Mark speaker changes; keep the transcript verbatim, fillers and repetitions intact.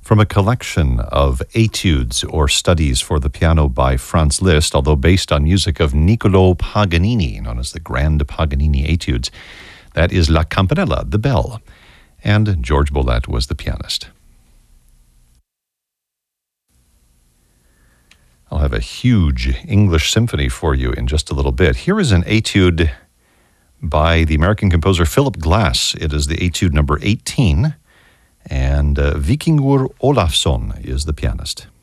Speaker 1: from a collection of etudes or studies for the piano by Franz Liszt, although based on music of Niccolò Paganini, known as the Grand Paganini Etudes. That is La Campanella, the bell, and George Bollette was the pianist. I'll have a huge English symphony for you in just a little bit. Here is an etude by the American composer Philip Glass. It is the etude number eighteen, and uh, Vikingur Olafsson is the pianist.